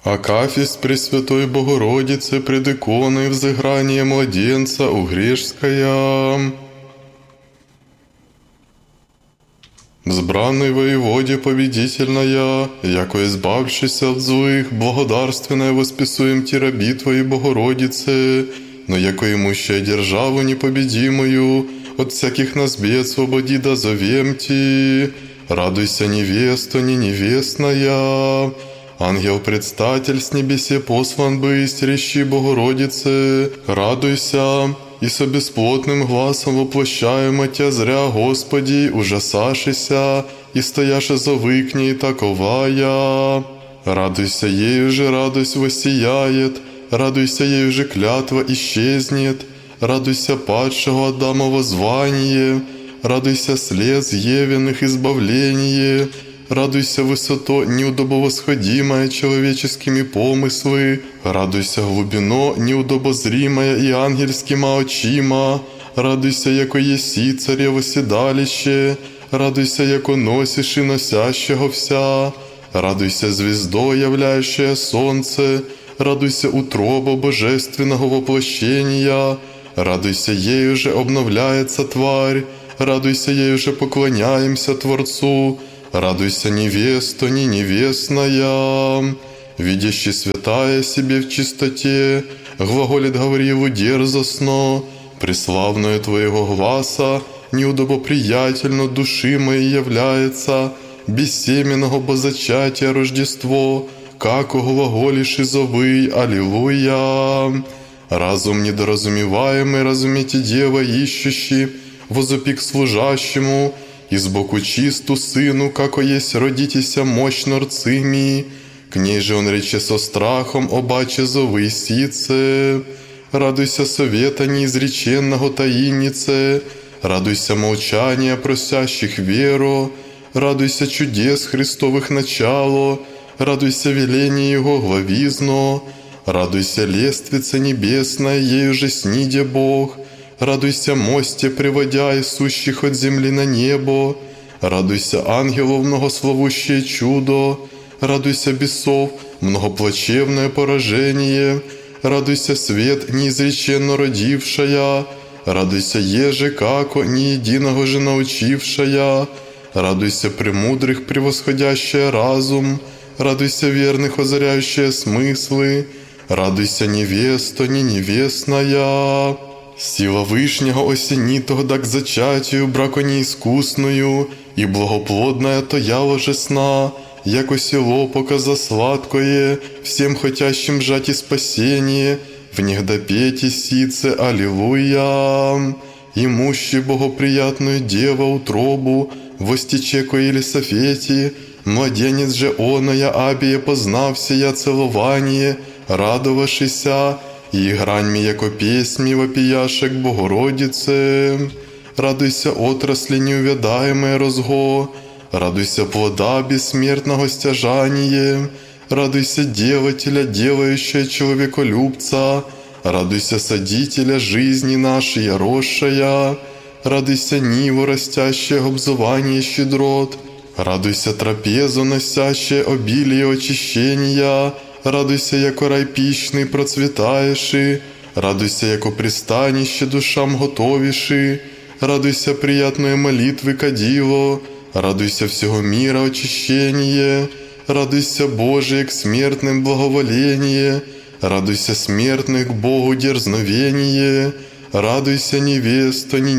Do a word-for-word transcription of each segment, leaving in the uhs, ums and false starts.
Акафист Пресвятой Богородицы пред иконой взыграние младенца Угрешская. Взбранный воеводе победительная, яко избавшийся от злых, благодарственное восписуем ти раби Твоей Богородице, но яко имущая державу непобедимую, от всяких нас бед свободи да зовем Ти. Радуйся, невеста, не невестная, ангел-предстатель с небесе послан бысть, рещи Богородице, радуйся, и со бесплотным гласом воплощаемо Тя зря, Господи, ужасашися, и стояше зовы к ней таковая. Радуйся, ею же радость воссияет, радуйся, ею же клятва исчезнет, радуйся падшего Адамово звание, радуйся слез Евиных избавление, радуйся высото неудобовосходимое человеческими помыслы, радуйся глубино неудобозримое и ангельскими очима, радуйся, яко еси царево седалище, радуйся, яко носишь и носящего вся, радуйся, звездой являющее солнце, радуйся, утроба божественного воплощения, радуйся, ею же обновляется тварь, радуйся, ею же поклоняемся Творцу, радуйся, невеста, не невестная, видящий святая себе в чистоте, глаголит Гавриеву дерзостно, преславную Твоего гласа, неудобоприятельно души моей является, бессеменного бозачатия Рождество, как глаголишь и зовы, аллилуйя. Разум недоразумеваемый, разумейте, дева ищущий, возопи к служащему, и сбоку чисту сыну, како есть родитеся мощно рцими, к ней же он рече со страхом, обаче зовы сице. Радуйся совета неизреченного таиннице, радуйся молчания просящих веру, радуйся чудес Христовых начало, радуйся веления Его главизно, радуйся лествице небесной, ею же сниде Бог, радуйся мосте, приводя сущих от земли на небо, радуйся ангелов многословущее чудо, радуйся бесов многоплачевное поражение, радуйся свет неизреченно родившая, радуйся еже, како ни единого же научившая, радуйся премудрых превосходящая разум, радуйся верных озаряющая смыслы, радуйся, невеста, не невестная. Сила Вышнего осенит тогда к зачатию брако неискусную, и благоплодная то яво же сна, яко село показа сладкое, всем хотящим жать и спасение, в них допейте сице, аллилуйя. Имущий богоприятную дева утробу, востечеко или софети, младенец же оная абие познав сия целование, радовавшися, и граньми, яко песни вопияше к Богородице. Радуйся, отрасли неувядаемое розго, радуйся, плода бессмертного стяжание, радуйся, девателя, делающая человеколюбца, радуйся, садителя жизни нашей ярошая, радуйся, ниву, растящее обзывание щедрот, радуйся, трапезу, носящее обилие очищения, радуйся, яко рай пищный процветаеши, радуйся, яко пристанище душам готовиши, радуйся, приятные молитвы кадило, радуйся, всего мира очищение, радуйся, Божие, к смертным благоволение, радуйся, смертных к Богу дерзновение, радуйся, невеста, не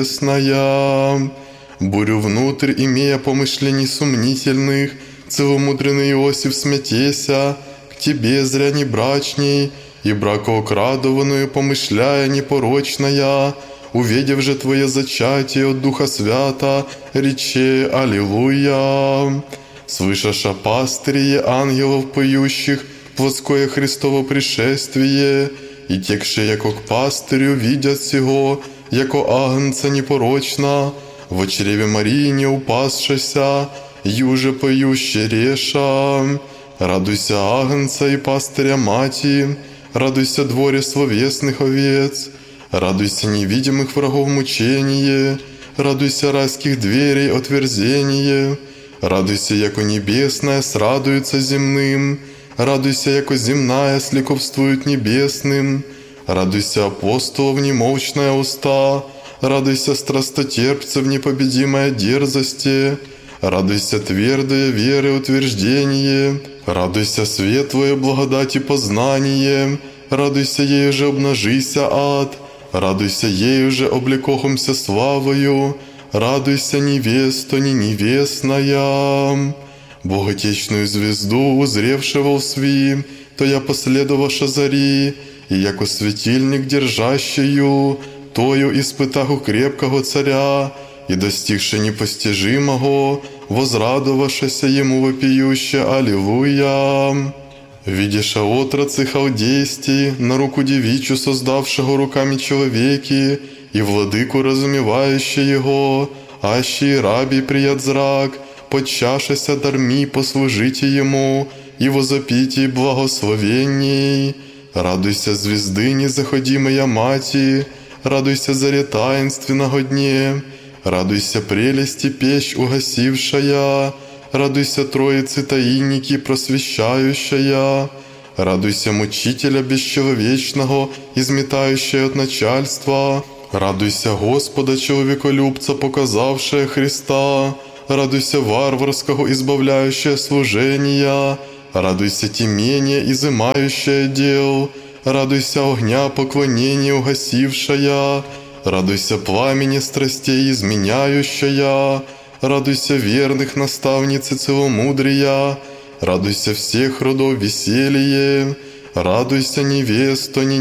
невестная. Бурю внутрь, имея помышлений сомнительных, целомудренный Иосиф смятеся, к Тебе зря не брачней, и бракоокрадованную помышляя непорочная, увидев же Твое зачатие от Духа Свята, рече аллилуйя. Слышаша пастырие ангелов поющих, плоское Христово пришествие, и текше, яко к пастырю, видят сего, яко агнца непорочна, в чреве Марии не упасшася, юже поюще реша. Радуйся, агнца и пастыря мати, радуйся, дворе словесных овец, радуйся, невидимых врагов мучение, радуйся, райских дверей отверзение, радуйся, яко небесная срадуется земным, Радуйся, яко земная сликовствует небесным. Радуйся, апостолов немолчная уста. Радуйся, страстотерпцев непобедимая дерзости. Радуйся, твердые веры утверждение. Радуйся, светлое благодати познание. Радуйся, ею же обнажися ад. Радуйся, ею же облекохомся славою. Радуйся, невесто не невестная. Боготечную звезду, узревшего сви, то я последоваша зари, и яко светильник держащую, тою испытаху крепкого царя, и достигши непостижимого, возрадовавшися ему вопиюще Аллилуйя. Видиша отрацы халдейсти, на руку девичью, создавшего руками человеки, и владыку разумевающий его, аще и рабий прият зрак, подчашися дарми послужите ему, и возопите благословенней. Радуйся, звезды незаходимая мати, радуйся, заре таинственного дне, радуйся, прелести пещ угасившая, радуйся, троицы таинники просвещающая, радуйся, мучителя бесчеловечного, изметающая от начальства, радуйся, Господа человеколюбца, показавшая Христа, радуйся, варварского избавляющее служения, радуйся, темение изымающее дел, радуйся, огня поклонения угасившая, радуйся, пламени страстей изменяющая, радуйся, верных наставницы целомудрия, радуйся, всех родов веселье, радуйся, невесто не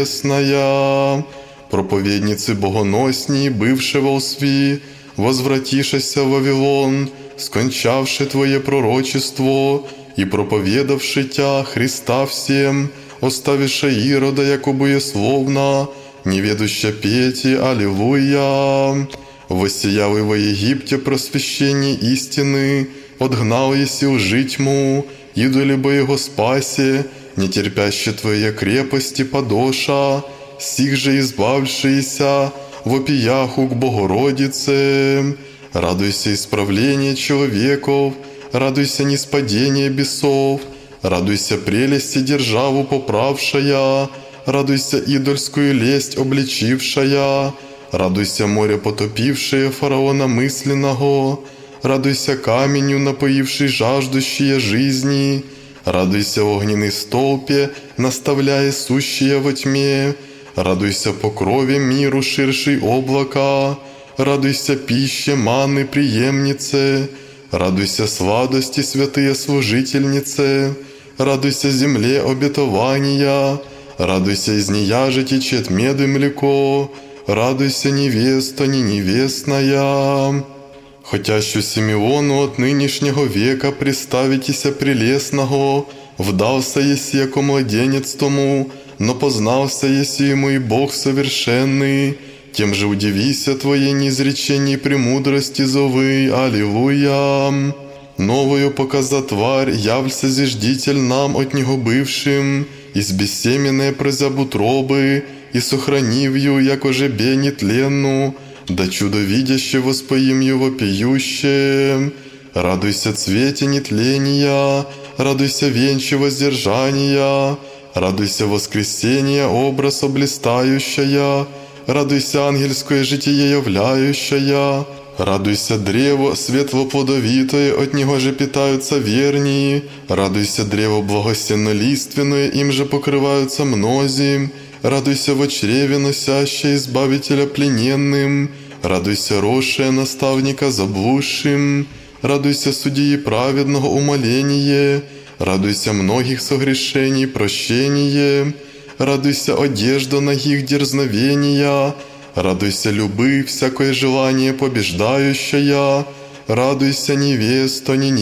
невестная, проповедницы богоносни, бывшего сви, возвратишися в Вавилон, скончавши Твое пророчество и проповедавши Тя Христа всем, оставивши Ирода, яко боесловно, неведуща пети Аллилуйя. Воссиял и во Египте просвещение истины, отгнал еси лжи тьму, идоли бы его спасе, не терпяще Твоей крепости подоша, сих же избавшиеся, вопияху к Богородице. Радуйся исправление человеков, радуйся ниспадение бесов, радуйся прелести державу поправшая, радуйся идольскую лесть обличившая, радуйся море потопившее фараона мысленного, радуйся каменью напоивший жаждущие жизни, радуйся огненный столпе, наставляя сущие во тьме, радуйся покрове миру ширшей облака, радуйся пище маны преемнице, радуйся сладости святые служительнице, радуйся земле обетования, радуйся из нея же течет мед и млеко, радуйся, невеста не невестная. Хотящу Симеону от нынешнего века представитеся прелестного, вдался еси яко младенец тому, но познался еси ему и Бог совершенный, тем же удивися Твоей неизреченной премудрости зовы. Аллилуйя. Новую показа тварь, явлься зиждитель нам от Него бывшим, из бессеменной прозяб утробы, и сохранив ее, яко жебе нетленну, да чудо видяще воспоим его вопиюще. Радуйся цвете нетления, радуйся венче воздержания, радуйся воскресения образ облистающая, радуйся ангельское житие являющая, радуйся древо светлоплодовитое, от него же питаются вернии, радуйся древо благосенно-лиственное, им же покрываются мнози, радуйся во чреве носящее избавителя плененным, радуйся росшее наставника заблудшим, радуйся судьи праведного умоление, радуйся многих согрешений прощение, радуйся одежда ногих дерзновения, радуйся любы всякое желание побеждающая, радуйся невеста не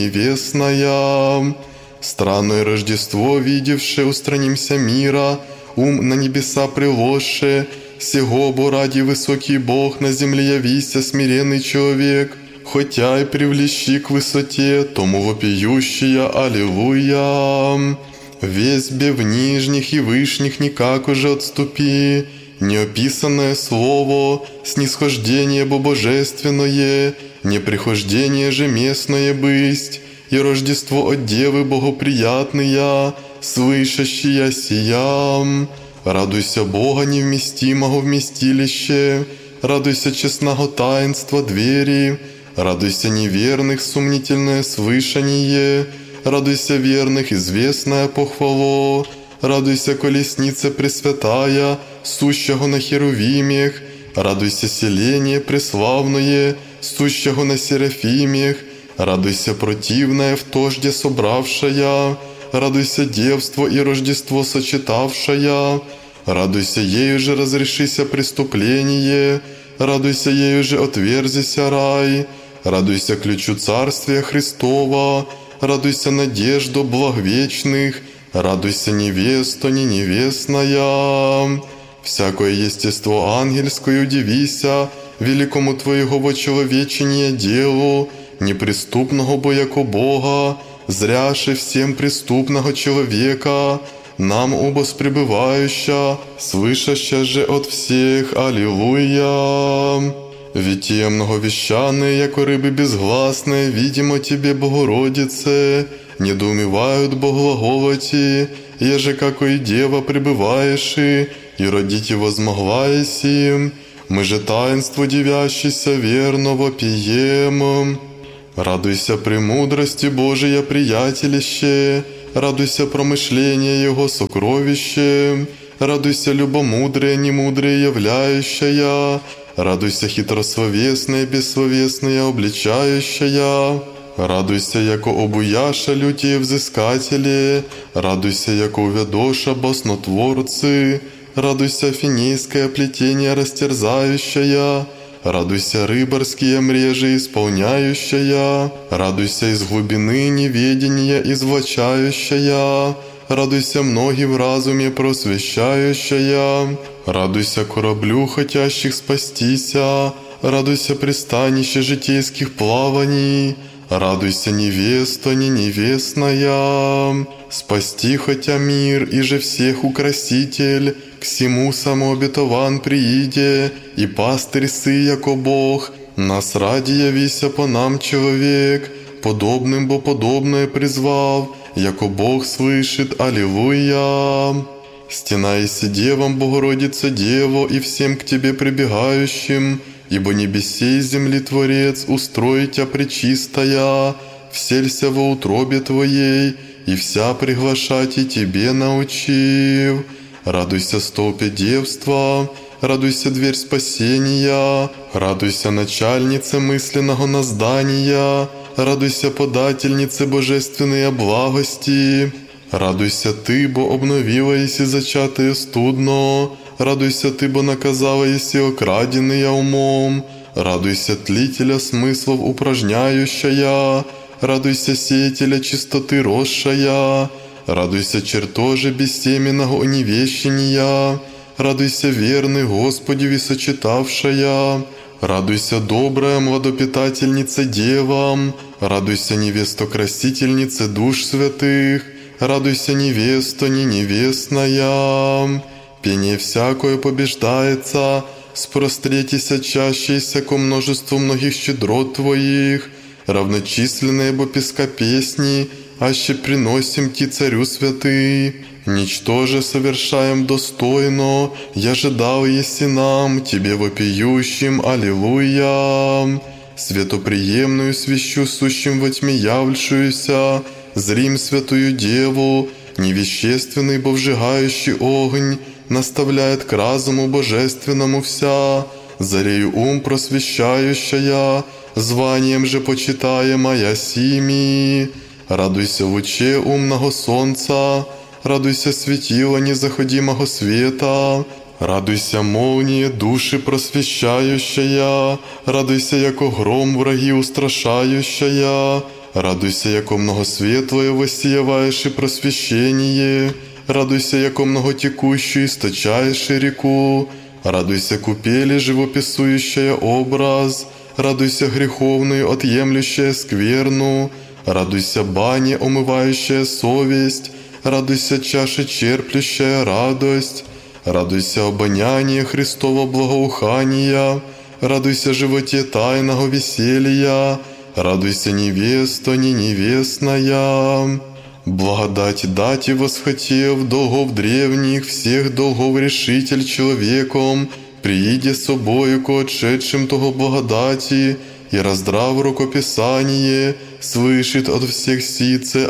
невестная. Странное Рождество видевшее, устранимся мира, ум на небеса приложше, сего бо ради высокий Бог на земле явися смиренный человек, хотя и привлечи к высоте, тому вопиющая Аллилуйя. Весь бе в нижних и вышних никак уже отступи, неописанное слово, снисхождение бо божественное, неприхождение же местное бысть, и Рождество от Девы богоприятные, слышащие сия. Радуйся Бога невместимого вместилище, радуйся честного таинства двери, радуйся неверных сомнительное слышание, радуйся верных известное похвало, радуйся колесница пресвятая, сущего на херувимях, радуйся селение преславное, сущего на серафимях, радуйся противное в тожде собравшая, радуйся девство и Рождество сочетавшая, радуйся ею же разрешися преступление, радуйся ею же отверзися рай, радуйся ключу Царствия Христова, радуйся надежду благ вечных, радуйся невесто не невестная. Всякое естество ангельское удивися, великому Твоего вочеловечения делу, неприступного бо яко Бога, зряши всем преступного человека, нам убос пребывающа, слышаща же от всех, аллилуйя. Витие многовещанные, яко рыбы безгласные, видимо Тебе, Богородице, недоумевают боглаголоти, еже како и дева пребываешь, и родите возмогла еси, мы же таинство девящийся верно вопием. Радуйся премудрости Божия приятелище, радуйся промышление Его сокровище, радуйся любомудрее, немудрее являющая, радуйся хитрословесная, бессловесная обличающая, радуйся, яко обуяша лютие взыскатели, радуйся, яко увядоша баснотворцы, радуйся финейское плетение растерзающая, радуйся рыбарские мрежи исполняющая, радуйся из глубины неведения извлачающая, радуйся многие в разуме просвещающая, радуйся кораблю хотящих спастися, радуйся пристанище житейских плаваний, радуйся невеста не невестная, спасти хотя мир и же всех украситель, к сему самообетован прииде, и пастырь сы, яко Бог, нас ради явися по нам человек, подобным бо подобное призвав, яко Бог слышит, аллилуйя. Стена еси девам, Богородица Дево, и всем к Тебе прибегающим, ибо небесей и земли Творец, устроить Тя пречистая, вселься во утробе Твоей, и вся приглашать и Тебе научив. Радуйся столпе девства, радуйся дверь спасения, радуйся начальнице мысленного наздания, радуйся подательнице божественной благости, радуйся Ты, бо обновила еси зачатое студно, радуйся Ты, бо наказала еси окраденные умом, радуйся тлителя смыслов упражняющая, радуйся сеятеля чистоты росшая, радуйся чертоже бессеменного оневещения, радуйся верный Господи височитавшая, радуйся добрая младопитательница девам, радуйся невесто красительнице душ святых, радуйся невесто не невестная. Пение всякое побеждается, спростретися чащейся ко множеству многих щедрот Твоих, равночисленные бо песка песни, аще приносим Ти, Царю святый. Ничтоже совершаем достойно, я же дал еси нам, Тебе вопиющим, аллилуйя. Светоприемную свящу сущим во тьме явльшуюся, зрим святую Деву, невещественный бо вжигающий огонь, наставляет к разуму божественному вся, зарею ум просвещающая, званием же почитаемая сими. Радуйся луче умного солнца, радуйся светила незаходимого света, радуйся молнии души просвещающая, радуйся, яко гром враги устрашающая, радуйся, яко многосветлое воссияваешь и просвещение, радуйся, яко многотекущую источаешь и реку, радуйся купели живописующая образ, радуйся греховную отъемлющая скверну, радуйся бане, омывающая совесть, радуйся чаше черплющая радость, радуйся обоняние Христова благоухания, радуйся животе тайного веселья, радуйся, невеста, не невестная. Благодать дать и восхотев долгов древних, всех долгов решитель человеком, прииде собою к отшедшим того благодати, и раздрав рукописание, слышит от всех сице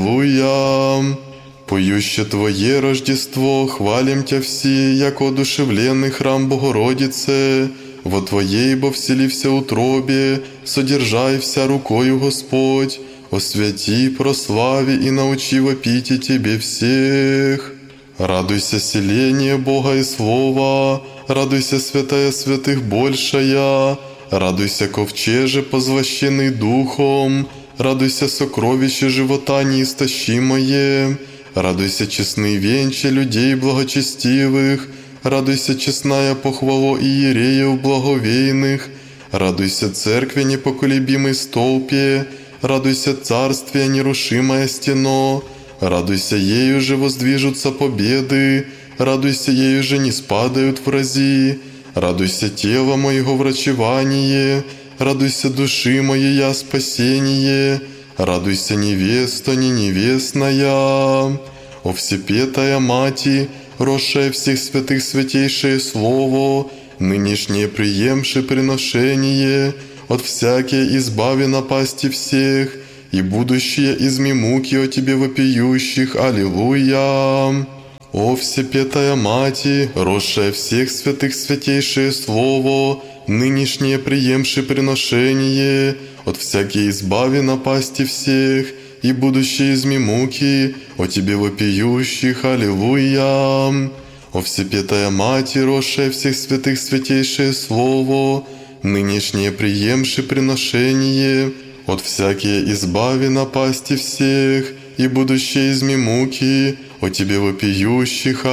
Аллилуйя. Поюще Твое Рождество, хвалим Тя все, яко одушевленный храм Богородице, во Твоей бо вселився утробе, содержай вся рукою Господь, освяти, прослави и научи вопите Тебе всех. Радуйся, селение Бога и Слова, радуйся, святая святых большая, радуйся, ковчеже, позвощенный Духом, радуйся, сокровище живота неистощимое, радуйся, честный венче людей благочестивых, радуйся, честная похвало иереев благовейных, радуйся, церкви непоколебимый столпе, радуйся, царствие нерушимое стено, радуйся, ею же воздвижутся победы, радуйся, ею же не спадают врази, радуйся, тело моего врачевание, радуйся, души моей спасение, радуйся, невеста, не невестная. О всепетая Мати, росшая всех святых святейшее Слово, нынешнее приемши приношение, от всякие избави напасти всех, и будущее изми муки о Тебе вопиющих. Аллилуйя! О всепетая Мати, росшая всех святых святейшее Слово, нынешнее приемши приношение, от всякие избави напасти всех, и будущее изми муки о Тебе вопиющих. Аллилуйя! О всепетая Мати, росшая всех святых святейшее Слово, нынешнее приемши приношение, от всякие избави напасти всех, и будущее изми муки о Тебе вопиющих.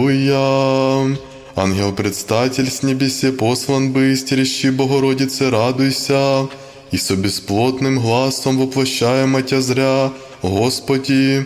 Аллилуйя! Ангел-предстатель с небесе послан бы, истерещи Богородице, радуйся, и со бесплотным гласом воплощаема Тя зря, Господи,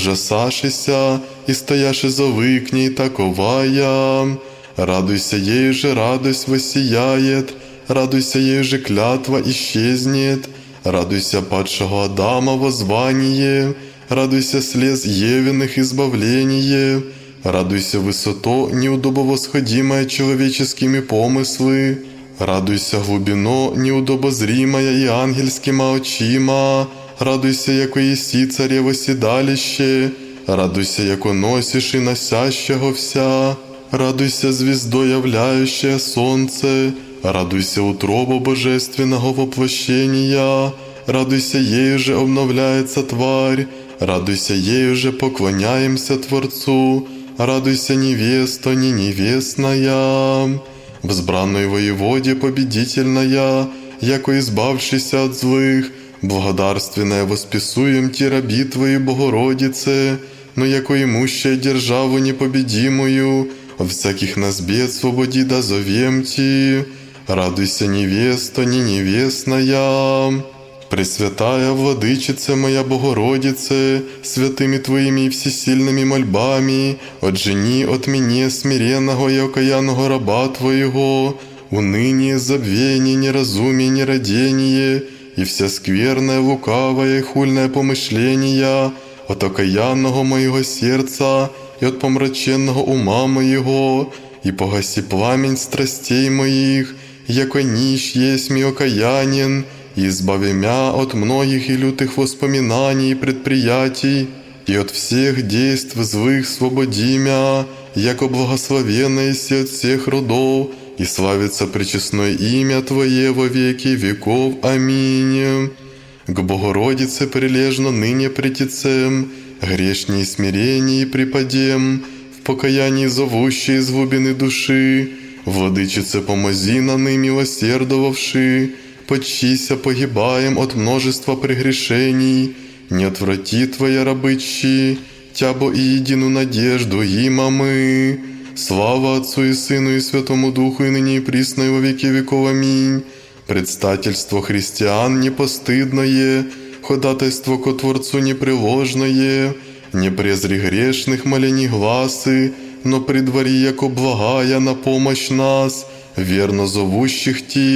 ужасашися, и стояши зовы к ней таковая. Радуйся, ей же радость воссияет, радуйся, ей же клятва исчезнет, радуйся, падшего Адама воззвание, радуйся, слез Евиных избавление, радуйся, высото неудобовосходимое человеческими помыслы, радуйся, глубино неудобозримая и ангельскими очима, радуйся, яко еси царево седалище, радуйся, яко носишь и носящего вся, радуйся, звездо являющее солнце, радуйся, утроба божественного воплощения, радуйся, ею же обновляется тварь, радуйся, ею же поклоняемся Творцу, радуйся, невеста, не невестная. Взбранной воеводе победительная, яко избавшися от злых, благодарственная восписуем Ти раби Твои Богородице, но яко имущая державу непобедимую, от всяких нас бед свободи да зовем Ти. Радуйся, невеста, не невестная. Пресвятая Владычице моя Богородице, святыми Твоими и всесильными мольбами, отжени от меня смиренного и окаянного раба Твоего, уныние, забвение, неразумие, нерадение, и вся скверная, лукавая и хульное помышления от окаянного моего сердца и от помраченного ума моего, и погаси пламень страстей моих, яко нищ есть ми окаянен, и избави мя от многих и лютых воспоминаний и предприятий, и от всех действ злых свободи мя, яко благословенное си от всех родов, и славится пречестное имя Твое во веки веков. Аминь. К Богородице прилежно ныне притецем, грешней смирении припадем, в покаянии зовущей из глубины души, Владычице помози на ны милосердовавши, почися погибаем от множества прегрешений, не отврати Твоя рабычи, Тябо и едину надежду има мы. Слава Отцу и Сыну и Святому Духу, и ныне и присно и во веки веков. Аминь. Предстательство христиан непостыдное, ходатайство ко Творцу непреложное, не презри грешных молений гласы, но предвари, яко благая на помощь нас, верно зовущих Ти,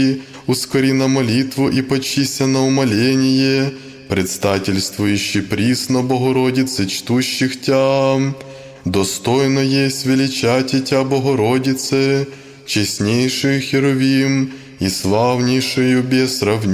ускори на молитву и почися на умоление, предстательствующий присно Богородице, чтущих Тя. Достойно есть величать Тя, Богородице, честнейшую Херувим и славнейшую без сравнения.